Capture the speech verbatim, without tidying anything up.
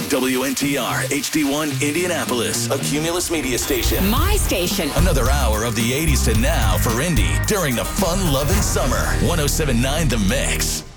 W N T R, H D one, Indianapolis, a Cumulus media station. My station. Another hour of the eighties to now for Indy during the fun-loving summer. one oh seven point nine The Mix.